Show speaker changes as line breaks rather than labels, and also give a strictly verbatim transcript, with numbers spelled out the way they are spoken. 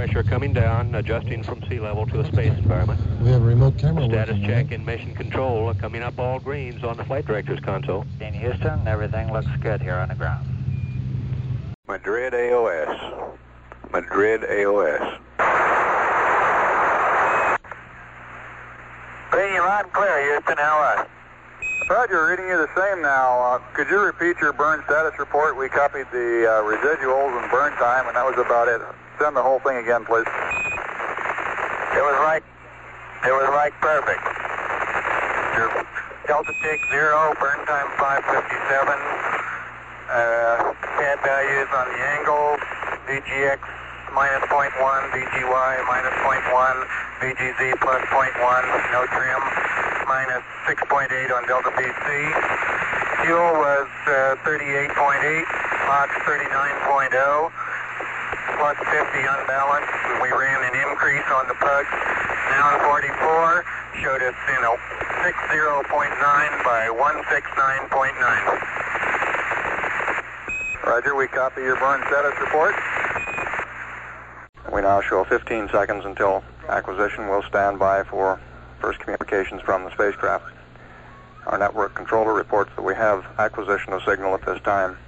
pressure coming down, adjusting from sea level to a space environment.
We have a remote camera
Status
working,
check
right?
in mission control, coming up all greens on the flight director's console.
In Houston, everything looks good here on the ground.
Madrid A O S. Madrid A O S.
Bring you loud and clear, Houston. How are you?
Roger, reading you the same now. Uh, could you repeat your burn status report? We copied the uh, residuals and burn time, and that was about it. Send the whole thing again, please.
It was like, it was like perfect. Your Delta tick zero, burn time five fifty-seven. Uh, pad values on the angle, V G X minus zero point one, V G Y minus zero point one, V G Z plus zero point one, no trim, minus six point eight on Delta P C. Fuel was uh, thirty-eight point eight, Mach thirty-nine point zero, plus fifty unbalanced. We ran an increase on the pugs. Now forty-four showed us in a sixty point nine by one sixty-nine point nine.
Roger, we copy your burn status report.
We now show fifteen seconds until acquisition. We'll stand by for first communications from the spacecraft. Our network controller reports that we have acquisition of signal at this time.